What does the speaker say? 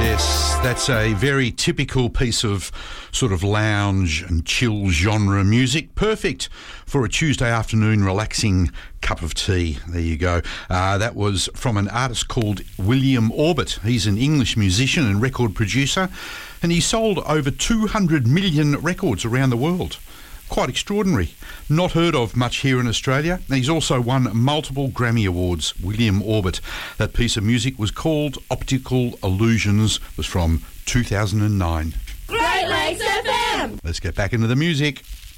Yes, that's a very typical piece of sort of lounge and chill genre music. Perfect for a Tuesday afternoon relaxing cup of tea. There you go. That was from an artist called William Orbit. He's an English musician and record producer, and he sold over 200 million records around the world. Quite extraordinary. Not heard of much here in Australia. He's also won multiple Grammy Awards, William Orbit. That piece of music was called Optical Illusions, was from 2009. Great Lakes FM! Let's get back into the music.